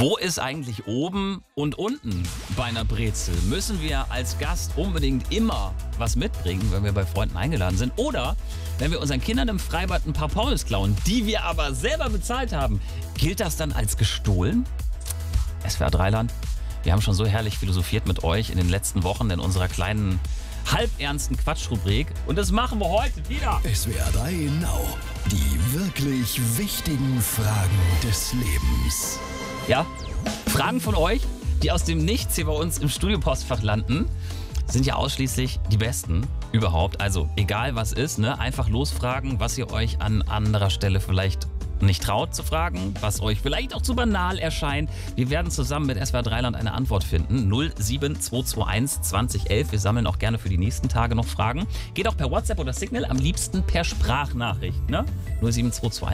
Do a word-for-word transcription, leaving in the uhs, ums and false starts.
Wo ist eigentlich oben und unten bei einer Brezel? Müssen wir als Gast unbedingt immer was mitbringen, wenn wir bei Freunden eingeladen sind? Oder wenn wir unseren Kindern im Freibad ein paar Pommes klauen, die wir aber selber bezahlt haben, gilt das dann als gestohlen? S W R drei Land, wir haben schon so herrlich philosophiert mit euch in den letzten Wochen in unserer kleinen, halbernsten Quatschrubrik. Und das machen wir heute wieder. S W R drei Now. Die wirklich wichtigen Fragen des Lebens. Ja, Fragen von euch, die aus dem Nichts hier bei uns im Studiopostfach landen, sind ja ausschließlich die besten überhaupt. Also egal was ist, ne? Einfach losfragen, was ihr euch an anderer Stelle vielleicht nicht traut zu fragen, was euch vielleicht auch zu banal erscheint. Wir werden zusammen mit S W R drei Land eine Antwort finden. null sieben zwei zwei eins zwanzig elf. Wir sammeln auch gerne für die nächsten Tage noch Fragen. Geht auch per WhatsApp oder Signal, am liebsten per Sprachnachricht. Ne? null sieben zwei zwei eins